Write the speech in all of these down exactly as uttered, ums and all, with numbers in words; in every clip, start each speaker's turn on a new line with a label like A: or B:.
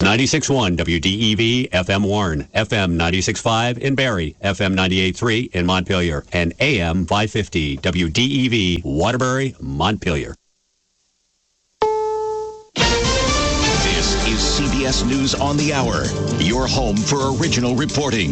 A: ninety-six point one W D E V F M Warren, F M ninety-six point five in Barrie, F M ninety-eight point three in Montpelier, and A M five fifty W D E V Waterbury, Montpelier.
B: This is C B S News on the Hour, your home for original reporting.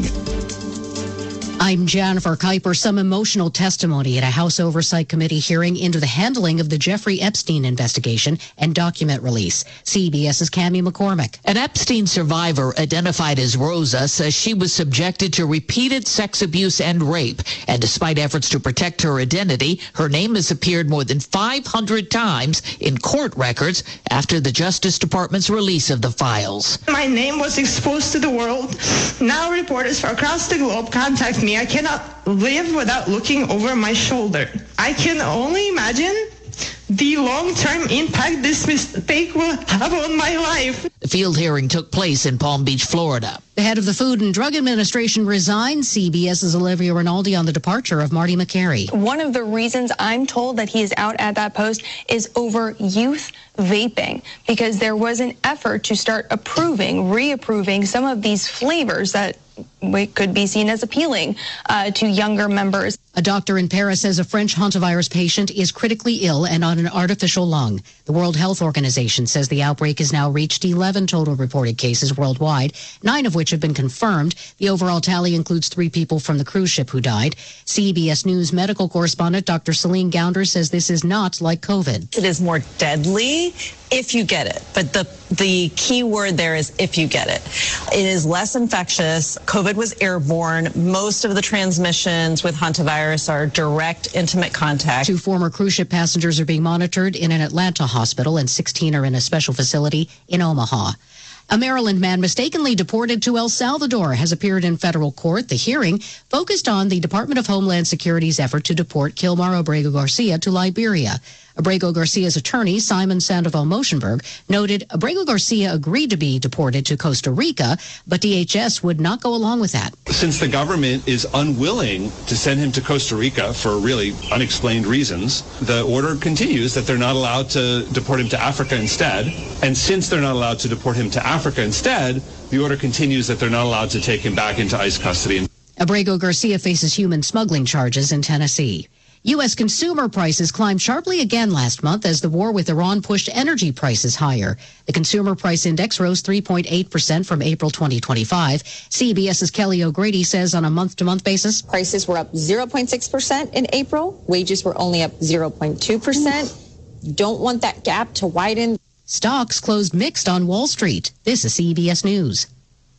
C: I'm Jennifer Kuiper. Some emotional testimony at a House Oversight Committee hearing into the handling of the Jeffrey Epstein investigation and document release. CBS's Cammie McCormick.
D: An Epstein survivor identified as Rosa says she was subjected to repeated sex abuse and rape. And despite efforts to protect her identity, her name has appeared more than five hundred times in court records after the Justice Department's release of the files.
E: My name was exposed to the world. Now reporters from across the globe contact me. I cannot live without looking over my shoulder. I can only imagine the long-term impact this mistake will have on my life.
D: The field hearing took place in Palm Beach, Florida.
C: The head of the Food and Drug Administration resigned. CBS's Olivia Rinaldi on the departure of Marty Makary.
F: One of the reasons I'm told that he is out at that post is over youth vaping, because there was an effort to start approving, reapproving some of these flavors that could be seen as appealing uh, to younger members.
C: A doctor in Paris says a French hantavirus patient is critically ill and on an artificial lung. The World Health Organization says the outbreak has now reached eleven total reported cases worldwide, nine of which have been confirmed. The overall tally includes three people from the cruise ship who died. C B S News medical correspondent Doctor Celine Gounder says this is not like COVID.
G: It is more deadly if you get it. But the, the key word there is if you get it. It is less infectious. COVID was airborne. Most of the transmissions with hantavirus are direct, intimate contact.
C: Two former cruise ship passengers are being monitored in an Atlanta hospital, and sixteen are in a special facility in Omaha. A Maryland man mistakenly deported to El Salvador has appeared in federal court. The hearing focused on the Department of Homeland Security's effort to deport Kilmar Abrego Garcia to Liberia. Abrego Garcia's attorney, Simon Sandoval Moshenberg, noted Abrego Garcia agreed to be deported to Costa Rica, but D H S would not go along with that.
H: Since the government is unwilling to send him to Costa Rica for really unexplained reasons, the order continues that they're not allowed to deport him to Africa instead. And since they're not allowed to deport him to Africa instead, the order continues that they're not allowed to take him back into ICE custody.
C: Abrego Garcia faces human smuggling charges in Tennessee. U S consumer prices climbed sharply again last month as the war with Iran pushed energy prices higher. The Consumer Price Index rose three point eight percent from April twenty twenty-five. CBS's Kelly O'Grady says on a month-to-month basis,
I: prices were up zero point six percent in April. Wages were only up zero point two percent. Don't want that gap to widen.
C: Stocks closed mixed on Wall Street. This is C B S News.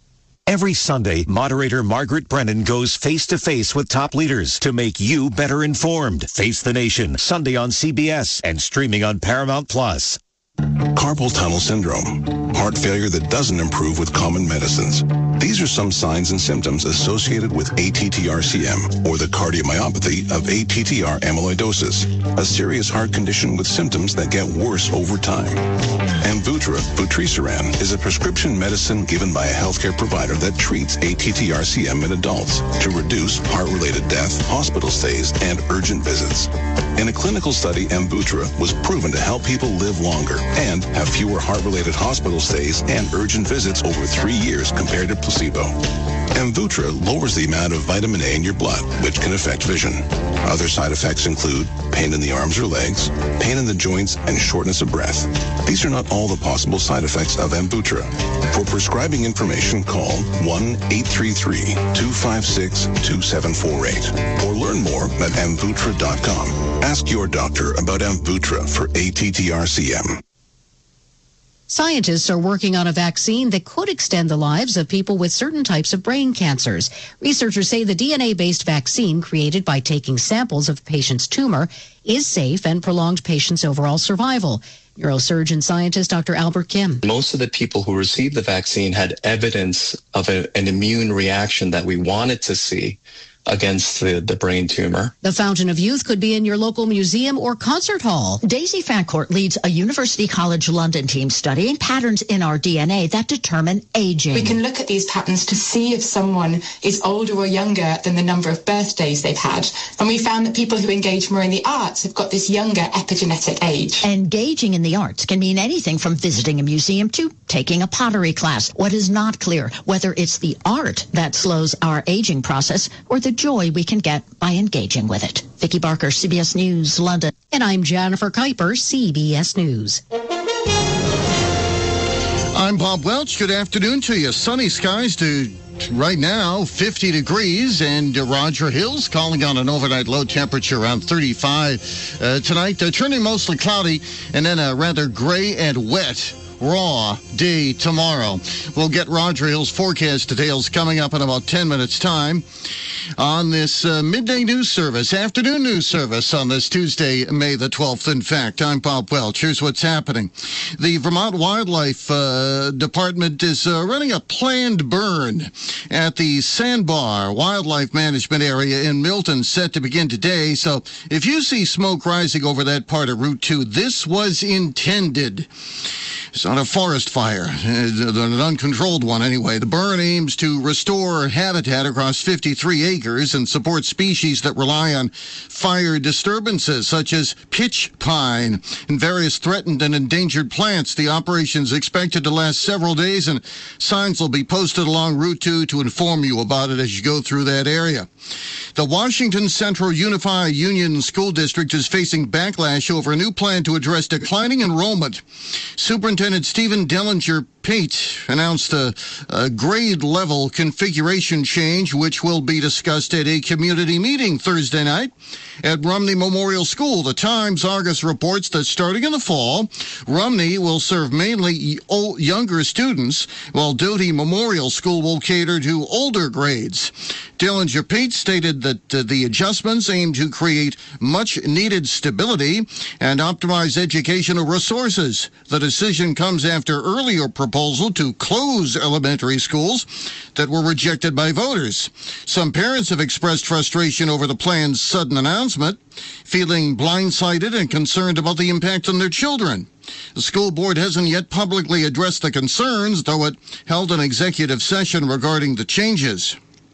B: Every Sunday, moderator Margaret Brennan goes face-to-face with top leaders to make you better informed. Face the Nation, Sunday on C B S and streaming on Paramount Plus.
J: Carpal tunnel syndrome, heart failure that doesn't improve with common medicines. These are some signs and symptoms associated with A T T R C M, or the cardiomyopathy of A T T R amyloidosis, a serious heart condition with symptoms that get worse over time. Amvuttra, vutrisiran, is a prescription medicine given by a healthcare provider that treats A T T R C M in adults to reduce heart-related death, hospital stays, and urgent visits. In a clinical study, Amvuttra was proven to help people live longer and have fewer heart-related hospital stays and urgent visits over three years compared to placebo. Amvuttra lowers the amount of vitamin A in your blood, which can affect vision. Other side effects include pain in the arms or legs, pain in the joints, and shortness of breath. These are not all the possible side effects of Amvuttra. For prescribing information, call one eight three three, two five six, two seven four eight or learn more at amvuttra dot com. Ask your doctor about Amvuttra for A T T R C M.
C: Scientists are working on a vaccine that could extend the lives of people with certain types of brain cancers. Researchers say the D N A-based vaccine created by taking samples of a patient's tumor is safe and prolonged patients' overall survival. Neurosurgeon scientist Doctor Albert Kim.
K: Most of the people who received the vaccine had evidence of a, an immune reaction that we wanted to see. against the, the brain tumor.
C: The Fountain of Youth could be in your local museum or concert hall.
L: Daisy Fancourt leads a University College London team studying patterns in our D N A that determine aging.
M: We can look at these patterns to see if someone is older or younger than the number of birthdays they've had. And we found that people who engage more in the arts have got this younger epigenetic age.
L: Engaging in the arts can mean anything from visiting a museum to taking a pottery class. What is not clear, whether it's the art that slows our aging process or the joy we can get by engaging with it. Vicki Barker, C B S News, London.
C: And I'm Jennifer Kuiper, C B S News.
N: I'm Bob Welch. Good afternoon to you. Sunny skies to right now, fifty degrees, and uh, Roger Hills calling on an overnight low temperature around thirty-five. Uh, tonight, uh, turning mostly cloudy, and then a rather gray and wet raw day tomorrow. We'll get Roger Hill's forecast details coming up in about ten minutes' time on this uh, midday news service, afternoon news service on this Tuesday, May the twelfth. In fact, I'm Bob Welch. Here's what's happening. The Vermont Wildlife uh, Department is uh, running a planned burn at the Sandbar Wildlife Management Area in Milton, set to begin today. So if you see smoke rising over that part of Route two, this was intended. It's not a forest fire, an uncontrolled one anyway. The burn aims to restore habitat across fifty-three acres and support species that rely on fire disturbances, such as pitch pine and various threatened and endangered plants. The operation is expected to last several days, and signs will be posted along Route two to inform you about it as you go through that area. The Washington Central Unified Union School District is facing backlash over a new plan to address declining enrollment. Superintendent Stephen Dellinger Pate announced a, a grade-level configuration change, which will be discussed at a community meeting Thursday night at Rumney Memorial School. The Times-Argus reports that starting in the fall, Rumney will serve mainly old, younger students, while Doty Memorial School will cater to older grades. Dellinger Pate stated that uh, the adjustments aim to create much-needed stability and optimize educational resources. The decision comes after earlier proposal to close elementary schools that were rejected by voters. Some parents have expressed frustration over the plan's sudden announcement, feeling blindsided and concerned about the impact on their children. The school board hasn't yet publicly addressed the concerns, though it held an executive session regarding the changes.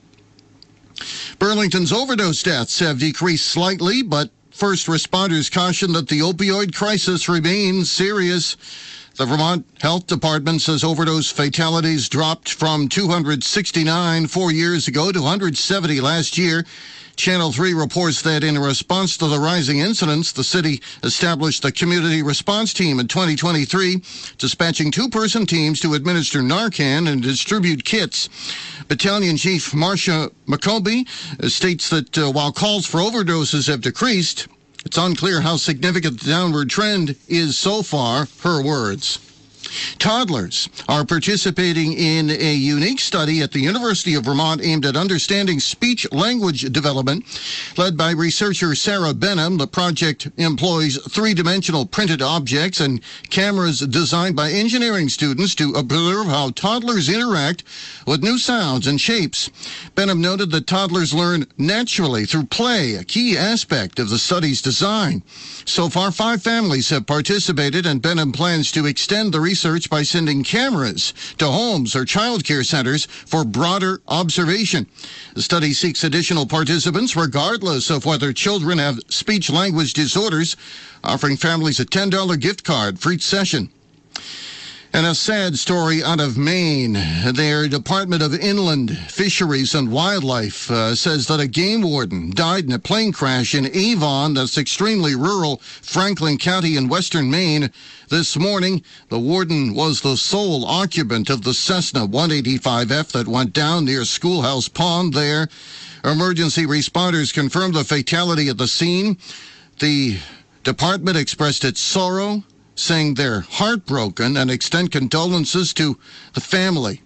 N: Burlington's overdose deaths have decreased slightly, but first responders caution that the opioid crisis remains serious. The Vermont Health Department says overdose fatalities dropped from two hundred sixty-nine four years ago to one hundred seventy last year. Channel three reports that in response to the rising incidents, the city established a community response team in twenty twenty-three, dispatching two-person teams to administer Narcan and distribute kits. Battalion Chief Marcia McCoby states that uh, while calls for overdoses have decreased, it's unclear how significant the downward trend is so far, her words. Toddlers are participating in a unique study at the University of Vermont aimed at understanding speech-language development. Led by researcher Sarah Benham, the project employs three-dimensional printed objects and cameras designed by engineering students to observe how toddlers interact with new sounds and shapes. Benham noted that toddlers learn naturally through play, a key aspect of the study's design. So far, five families have participated, and Benham plans to extend the research by sending cameras to homes or child care centers for broader observation. The study seeks additional participants regardless of whether children have speech-language disorders, offering families a ten dollars gift card for each session. And a sad story out of Maine. Their Department of Inland Fisheries and Wildlife uh, says that a game warden died in a plane crash in Avon, that's extremely rural Franklin County in western Maine. This morning, the warden was the sole occupant of the Cessna one eighty-five F that went down near Schoolhouse Pond there. Emergency responders confirmed the fatality at the scene. The department expressed its sorrow, saying they're heartbroken and extend condolences to the family.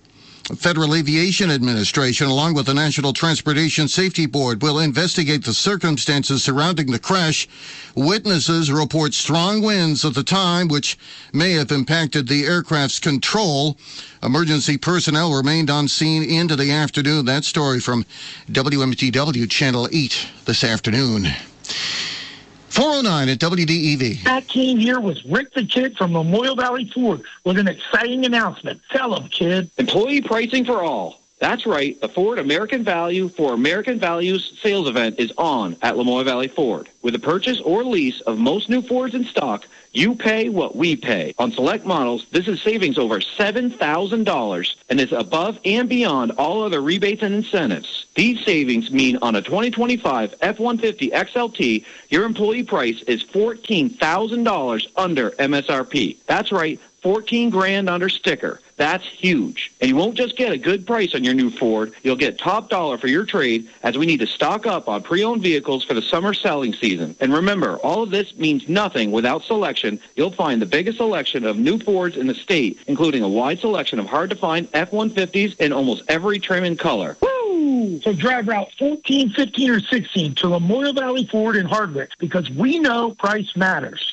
N: Federal Aviation Administration, along with the National Transportation Safety Board, will investigate the circumstances surrounding the crash. Witnesses report strong winds at the time, which may have impacted the aircraft's control. Emergency personnel remained on scene into the afternoon. That story from W M T W Channel eight this afternoon. four oh nine at W D E V.
O: Pat King here with Rick the Kid from Memorial Valley Ford with an exciting announcement. Tell him, kid.
P: Employee pricing for all. That's right. The Ford American Value for American Values sales event is on at Lamoille Valley Ford. With the purchase or lease of most new Fords in stock, you pay what we pay. On select models, this is savings over seven thousand dollars and is above and beyond all other rebates and incentives. These savings mean on a twenty twenty-five F one fifty X L T, your employee price is fourteen thousand dollars under M S R P. That's right, fourteen grand under sticker. That's huge. And you won't just get a good price on your new Ford. You'll get top dollar for your trade as we need to stock up on pre-owned vehicles for the summer selling season. And remember, all of this means nothing without selection. You'll find the biggest selection of new Fords in the state, including a wide selection of hard-to-find F one fifties in almost every trim and color.
O: Woo! So drive Route fourteen, fifteen, or sixteen to Memorial Valley Ford in Hardwick because we know price matters.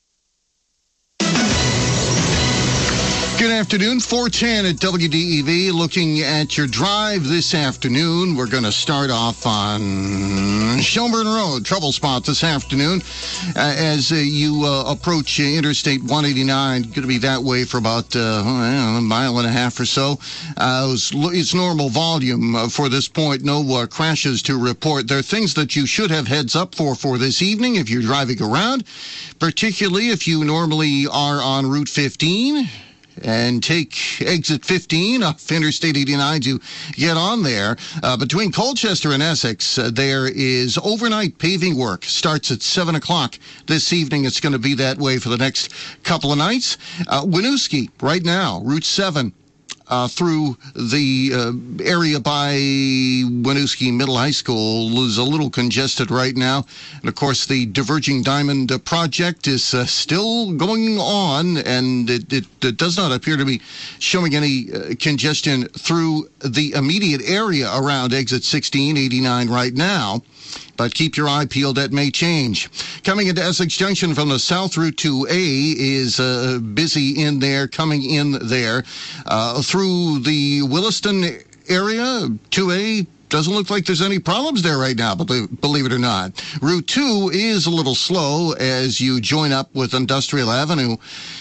N: Good afternoon, four ten at W D E V. Looking at your drive this afternoon, we're going to start off on Shelburne Road, trouble spot this afternoon. Uh, as uh, you uh, approach uh, Interstate one eighty-nine, going to be that way for about uh, a mile and a half or so. Uh, it's, it's normal volume uh, for this point, no uh, crashes to report. There are things that you should have heads up for for this evening if you're driving around, particularly if you normally are on Route fifteen. And take exit fifteen off Interstate eighty-nine to get on there. Uh, between Colchester and Essex, uh, there is overnight paving work. Starts at seven o'clock this evening. It's going to be that way for the next couple of nights. Uh, Winooski, right now, Route seven. Uh, through the uh, area by Winooski Middle High School is a little congested right now. And, of course, the Diverging Diamond uh, project is uh, still going on, and it, it, it does not appear to be showing any uh, congestion through the immediate area around exit sixteen eighty-nine right now. But keep your eye peeled, that may change. Coming into Essex Junction from the south, Route two A is uh, busy in there, coming in there. Uh, through the Williston area, two A doesn't look like there's any problems there right now, but believe it or not. Route two is a little slow as you join up with Industrial Avenue.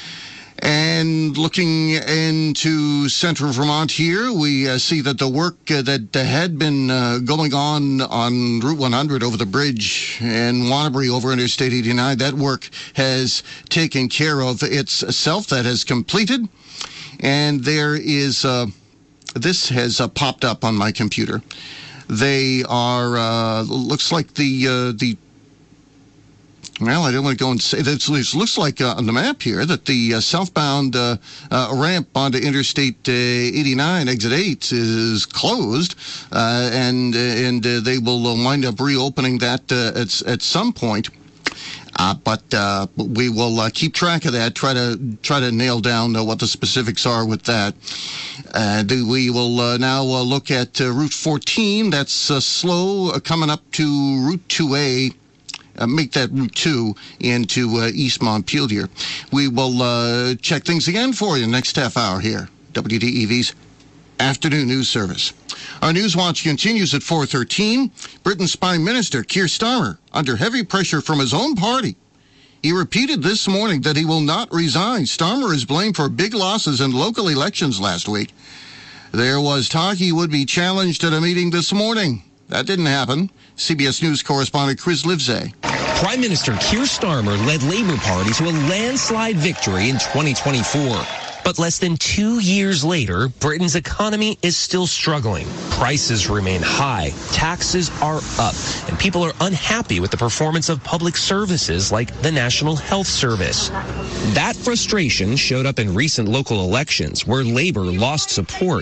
N: And looking into central Vermont here, we uh, see that the work uh, that uh, had been uh, going on on Route one hundred over the bridge in Waterbury over Interstate eighty-nine, that work has taken care of itself. That has completed. And there is, uh, this has uh, popped up on my computer. They are, uh, looks like the, uh, the, Well, I don't want to go and say that. It looks like uh, on the map here that the uh, southbound uh, uh, ramp onto Interstate uh, eighty-nine, exit eight, is closed, uh, and uh, and uh, they will uh, wind up reopening that uh, at at some point. Uh, but uh, we will uh, keep track of that. Try to try to nail down uh, what the specifics are with that. Uh, we will uh, now uh, look at uh, Route fourteen. That's uh, slow uh, coming up to Route two A. Uh, make that Route two into uh, East Montpelier. We will uh, check things again for you next half hour here. W D E V's Afternoon News Service. Our News Watch continues at four thirteen. Britain's Prime Minister Keir Starmer under heavy pressure from his own party. He repeated this morning that he will not resign. Starmer is blamed for big losses in local elections last week. There was talk he would be challenged at a meeting this morning. That didn't happen. C B S News correspondent Chris Livesay.
Q: Prime Minister Keir Starmer led Labour Party to a landslide victory in twenty twenty-four. But less than two years later, Britain's economy is still struggling. Prices remain high, taxes are up, and people are unhappy with the performance of public services like the National Health Service. That frustration showed up in recent local elections where Labour lost support.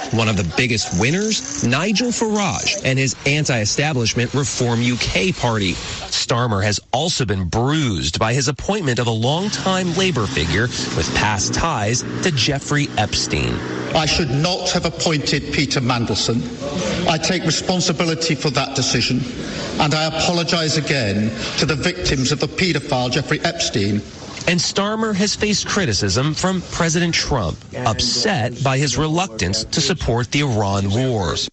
Q: One of the biggest winners, Nigel Farage and his anti-establishment Reform U K party. Starmer has also been bruised by his appointment of a longtime Labour figure with past ties to Jeffrey Epstein.
R: I should not have appointed Peter Mandelson. I take responsibility for that decision, and I apologise again to the victims of the paedophile Jeffrey Epstein.
Q: And Starmer has faced criticism from President Trump, upset by his reluctance to support the Iran wars.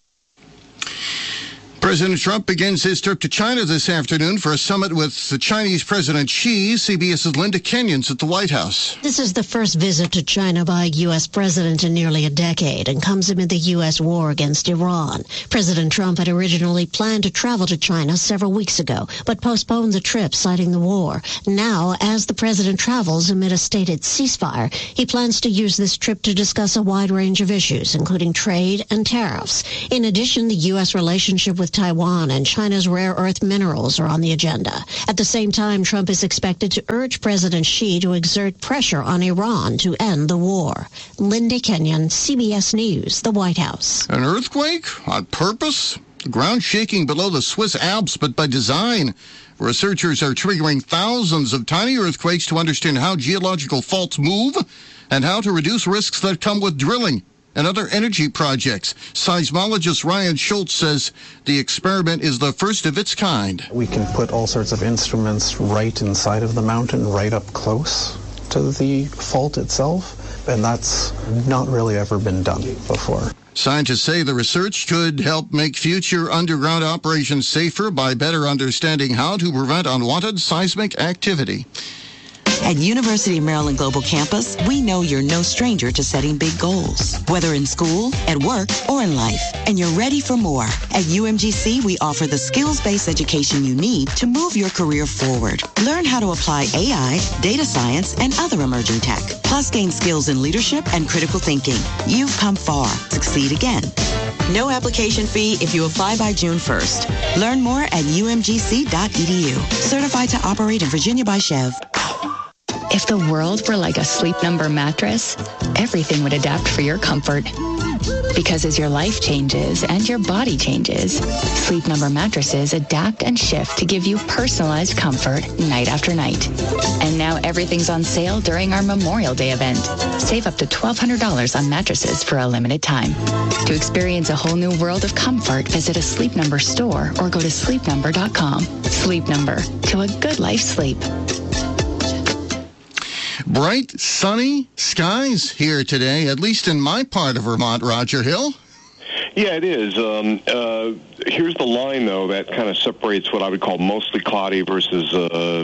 N: President Trump begins his trip to China this afternoon for a summit with the Chinese President Xi. CBS's Linda Kenyon's at the White House.
S: This is the first visit to China by a U S president in nearly a decade and comes amid the U S war against Iran. President Trump had originally planned to travel to China several weeks ago, but postponed the trip, citing the war. Now, as the president travels amid a stated ceasefire, he plans to use this trip to discuss a wide range of issues, including trade and tariffs. In addition, the U S relationship with Taiwan and China's rare earth minerals are on the agenda. At the same time, Trump is expected to urge President Xi to exert pressure on Iran to end the war. Linda Kenyon, C B S News, the White House.
N: An earthquake on purpose? The ground shaking below the Swiss Alps, but by design. Researchers are triggering thousands of tiny earthquakes to understand how geological faults move and how to reduce risks that come with drilling and other energy projects. Seismologist Ryan Schultz says the experiment is the first of its kind.
T: We can put all sorts of instruments right inside of the mountain, right up close to the fault itself, and that's not really ever been done before.
N: Scientists say the research could help make future underground operations safer by better understanding how to prevent unwanted seismic activity.
U: At University of Maryland Global Campus, we know you're no stranger to setting big goals, whether in school, at work, or in life, and you're ready for more. At U M G C, we offer the skills-based education you need to move your career forward. Learn how to apply A I, data science, and other emerging tech, plus gain skills in leadership and critical thinking. You've come far. Succeed again. No application fee if you apply by June first. Learn more at U M G C dot E D U. Certified to operate in Virginia by Chev.
V: If the world were like a Sleep Number mattress, everything would adapt for your comfort. Because as your life changes and your body changes, Sleep Number mattresses adapt and shift to give you personalized comfort night after night. And now everything's on sale during our Memorial Day event. Save up to twelve hundred dollars on mattresses for a limited time. To experience a whole new world of comfort, visit a Sleep Number store or go to sleep number dot com. Sleep Number, to a good life sleep.
N: Bright, sunny skies here today, at least in my part of Vermont, Roger Hill.
W: Yeah, it is. Um, uh, here's the line, though, that kind of separates what I would call mostly cloudy versus uh,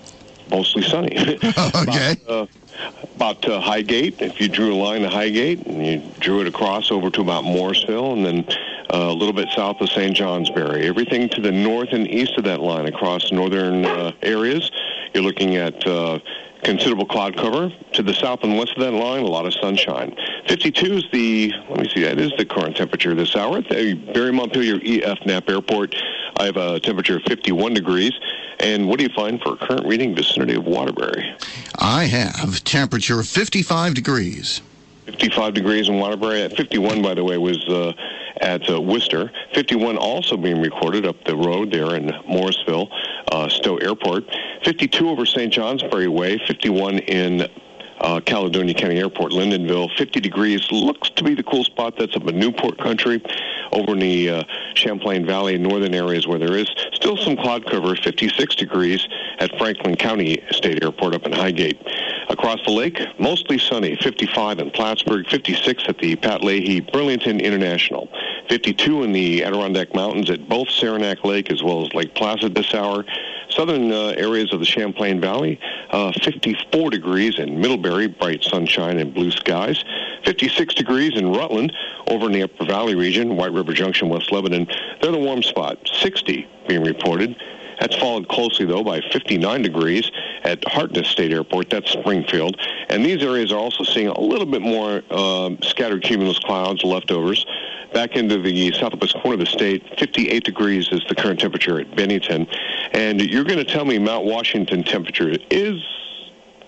W: mostly sunny.
N: Okay.
W: about uh, about uh, Highgate, if you drew a line to Highgate and you drew it across over to about Morrisville and then uh, a little bit south of Saint Johnsbury, everything to the north and east of that line across northern uh, areas, you're looking at uh, considerable cloud cover. To the south and west of that line, a lot of sunshine. fifty-two is the, let me see, that is the current temperature this hour. At the Barry Montpelier E F Knapp Airport, I have a temperature of fifty-one degrees. And what do you find for a current reading vicinity of Waterbury?
N: I have temperature of fifty-five degrees.
W: fifty-five degrees in Waterbury. At fifty-one, by the way, was uh, at uh, Worcester. fifty-one also being recorded up the road there in Morrisville, uh, Stowe Airport. fifty-two over Saint Johnsbury Way. fifty-one in uh, Caledonia County Airport, Lindenville. fifty degrees looks to be the cool spot. That's up in Newport Country. Over in the uh, Champlain Valley, northern areas where there is still some cloud cover, fifty-six degrees at Franklin County State Airport up in Highgate. Across the lake, mostly sunny, fifty-five in Plattsburgh, fifty-six at the Pat Leahy Burlington International, fifty-two in the Adirondack Mountains at both Saranac Lake as well as Lake Placid this hour. Southern uh, areas of the Champlain Valley, uh, fifty-four degrees in Middlebury, bright sunshine and blue skies. fifty-six degrees in Rutland, over in the Upper Valley region, White River Junction, West Lebanon. They're the warm spot, sixty being reported. That's followed closely, though, by fifty-nine degrees at Hartnett State Airport. That's Springfield. And these areas are also seeing a little bit more uh, scattered cumulus clouds, leftovers. Back into the southwest corner of the state, fifty-eight degrees is the current temperature at Bennington. And you're going to tell me Mount Washington temperature is...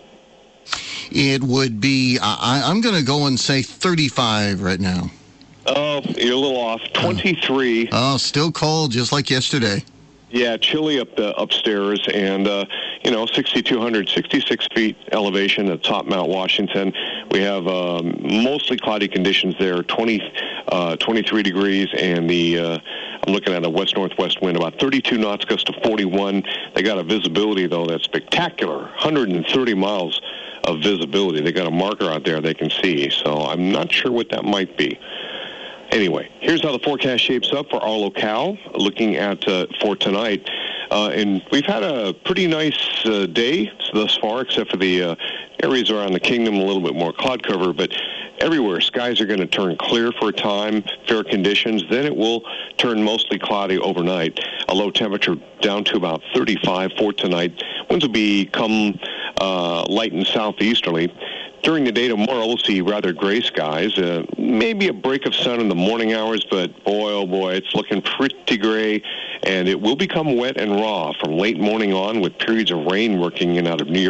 N: It would be, I, I'm going to go and say thirty-five right now.
W: Oh, you're a little off. twenty-three.
N: Oh, still cold, just like yesterday.
W: Yeah, chilly up the upstairs, and uh, you know, sixty-two hundred, sixty-six feet elevation at top Mount Washington. We have um, mostly cloudy conditions there. twenty, uh, twenty-three degrees, and the uh, I'm looking at a west northwest wind, about thirty-two knots, gust to forty-one. They got a visibility though that's spectacular, one hundred thirty miles of visibility. They got a marker out there they can see, so I'm not sure what that might be. Anyway, here's how the forecast shapes up for our locale, looking at uh, for tonight. Uh, and we've had a pretty nice uh, day thus far, except for the uh, areas around the kingdom, a little bit more cloud cover. But everywhere, skies are going to turn clear for a time, fair conditions. Then it will turn mostly cloudy overnight. A low temperature down to about thirty-five for tonight. Winds will become uh, light and southeasterly. During the day tomorrow, we'll see rather gray skies, uh, maybe a break of sun in the morning hours, but boy, oh boy, it's looking pretty gray, and it will become wet and raw from late morning on with periods of rain working in out of New York.